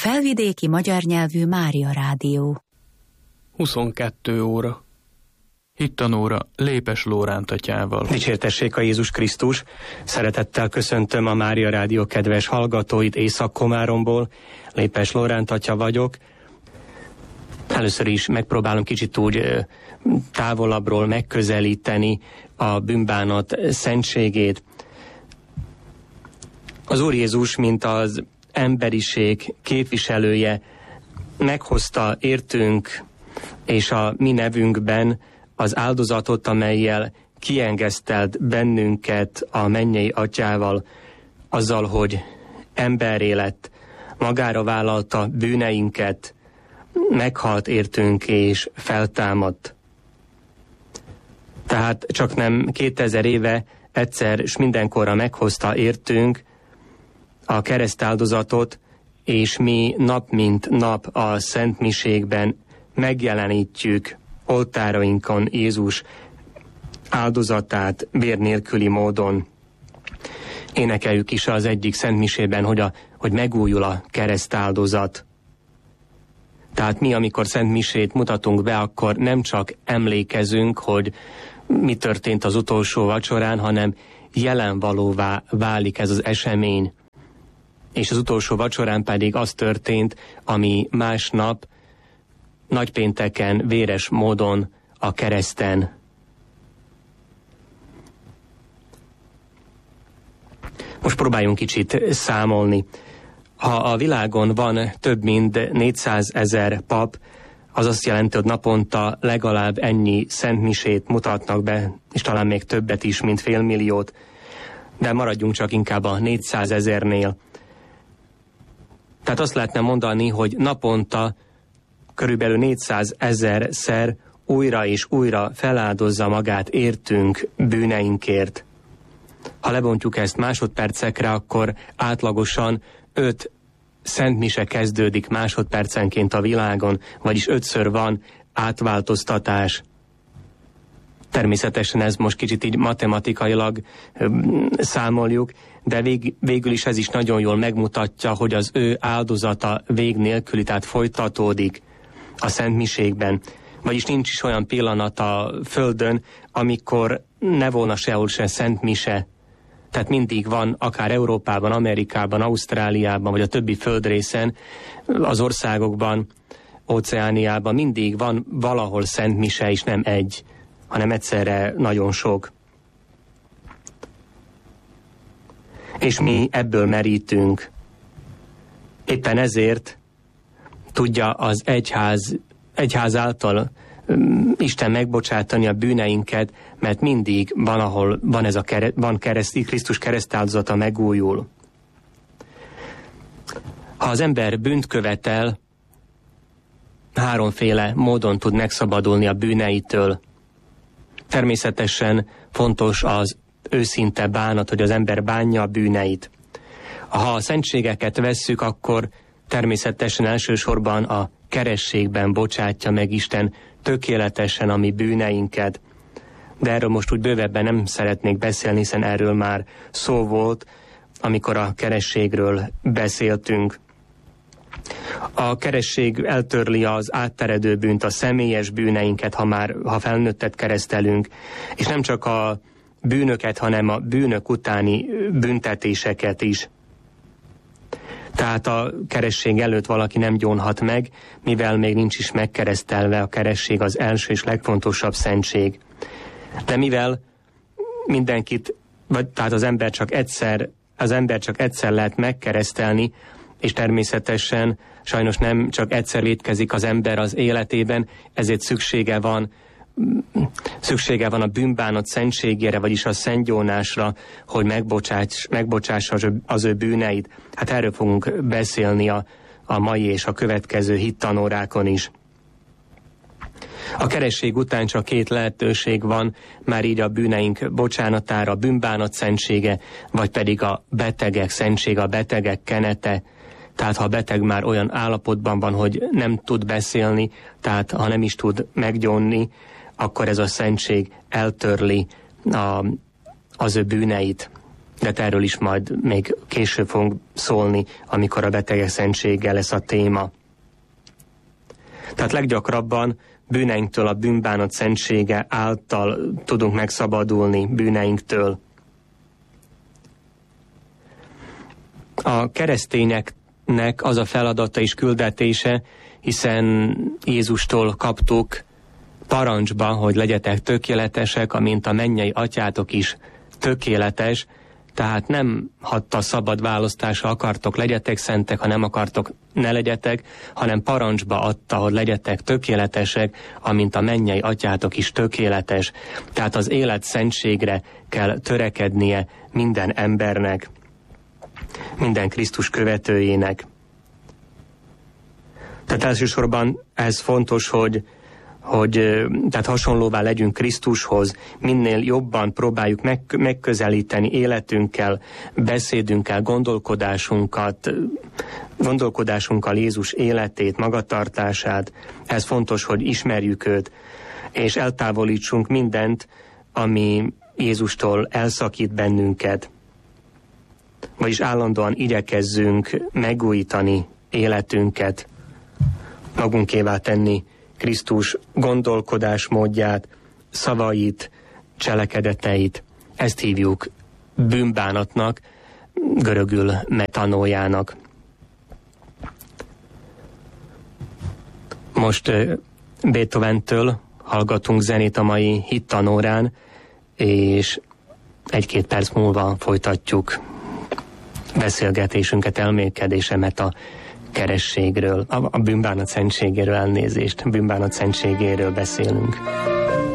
Felvidéki magyar nyelvű Mária Rádió. 22 óra. Hittanóra Lépes Lóránt atyával. Dicsértessék a Jézus Krisztus! Szeretettel köszöntöm a Mária Rádió kedves hallgatóit Észak-Komáromból. Lépes Lóránt atya vagyok. Először is megpróbálom kicsit úgy távolabbról megközelíteni a bűnbánat szentségét. Az Úr Jézus, mint az emberiség képviselője, meghozta értünk és a mi nevünkben az áldozatot, amellyel kiengesztelt bennünket a mennyei atyával, azzal, hogy emberré lett, magára vállalta bűneinket, meghalt értünk és feltámadt. Tehát csak nem 2000 éve egyszer s mindenkorra meghozta értünk a keresztáldozatot, és mi nap mint nap a szentmiségben megjelenítjük oltárainkon Jézus áldozatát vér nélküli módon. Énekeljük is az egyik szentmisében, hogy megújul a keresztáldozat. Tehát mi, amikor szentmisét mutatunk be, akkor nem csak emlékezünk, hogy mi történt az utolsó vacsorán, hanem jelenvalóvá válik ez az esemény. És az utolsó vacsorán pedig az történt, ami másnap, nagypénteken, véres módon a kereszten. Most próbáljunk kicsit számolni. Ha a világon van több mint 400 000 pap, az azt jelenti, hogy naponta legalább ennyi szentmisét mutatnak be, és talán még többet is, mint 500 000, de maradjunk csak inkább a 400 000-nél. Tehát azt lehetne mondani, hogy naponta körülbelül 400 000-szer újra és újra feláldozza magát értünk bűneinkért. Ha lebontjuk ezt másodpercekre, akkor átlagosan 5 szentmise kezdődik másodpercenként a világon, vagyis 5-ször van átváltoztatás. Természetesen ez most kicsit így matematikailag számoljuk, de végül is ez is nagyon jól megmutatja, hogy az ő áldozata vég nélküli, tehát folytatódik a szentmiségben. Vagyis nincs is olyan pillanat a Földön, amikor ne volna sehol se szentmise. Tehát mindig van, akár Európában, Amerikában, Ausztráliában, vagy a többi földrészen, az országokban, Óceániában mindig van valahol szentmise, és nem egy, hanem egyszerre nagyon sok. És mi ebből merítünk. Éppen ezért tudja az egyház által Isten megbocsátani a bűneinket, mert mindig van, ahol van ez van Krisztus keresztáldozata megújul. Ha az ember bűnt követel, 3 módon tud megszabadulni a bűneitől. Természetesen fontos az őszinte bánat, hogy az ember bánja a bűneit. Ha a szentségeket vesszük, akkor természetesen elsősorban a kerességben bocsátja meg Isten tökéletesen a mi bűneinket. De erről most úgy bővebben nem szeretnék beszélni, hiszen erről már szó volt, amikor a kerességről beszéltünk. A keresség eltörli az átteredő bűnt, a személyes bűneinket, ha felnőttet keresztelünk, és nem csak a bűnöket, hanem a bűnök utáni büntetéseket is. Tehát a keresség előtt valaki nem gyónhat meg, mivel még nincs is megkeresztelve, a keresség az első és legfontosabb szentség. De mivel mindenkit, tehát az ember csak egyszer lehet megkeresztelni, és természetesen sajnos nem csak egyszer vétkezik az ember az életében, ezért szüksége van a bűnbánat szentségére, vagyis a szentgyónásra, hogy megbocsássa az ő bűneit. Hát erről fogunk beszélni a mai és a következő hittanórákon is. A keresség után csak 2 lehetőség van, már így a bűneink bocsánatára, a bűnbánat szentsége, vagy pedig a betegek szentsége, a betegek kenete. Tehát ha a beteg már olyan állapotban van, hogy nem tud beszélni, tehát ha nem is tud meggyónni, akkor ez a szentség eltörli az ő bűneit. de erről is majd még később fogunk szólni, amikor a betegek szentsége lesz a téma. Tehát leggyakrabban bűneinktől, a bűnbánat szentsége által tudunk megszabadulni bűneinktől. A keresztényeknek az a feladata és küldetése, hiszen Jézustól kaptuk parancsba, hogy legyetek tökéletesek, amint a mennyei atyátok is tökéletes, tehát nem hagyta szabad választásra, akartok, legyetek szentek, ha nem akartok, ne legyetek, hanem parancsba adta, hogy legyetek tökéletesek, amint a mennyei atyátok is tökéletes. Tehát az élet szentségre kell törekednie minden embernek, minden Krisztus követőjének. Tehát elsősorban ez fontos, hogy tehát hasonlóvá legyünk Krisztushoz, minél jobban próbáljuk megközelíteni életünkkel, beszédünkkel, gondolkodásunkkal Jézus életét, magatartását. Ez fontos, hogy ismerjük őt, és eltávolítsunk mindent, ami Jézustól elszakít bennünket. Vagyis állandóan igyekezzünk megújítani életünket, magunkévá tenni Krisztus gondolkodásmódját, szavait, cselekedeteit. Ezt hívjuk bűnbánatnak, görögül metanójának. Most Beethoventől hallgatunk zenét a mai hittanórán, és 1-2 perc múlva folytatjuk beszélgetésünket, elmélkedésemet a kerességről, a bűnbánat szentségéről, elnézést, bűnbánat szentségéről beszélünk.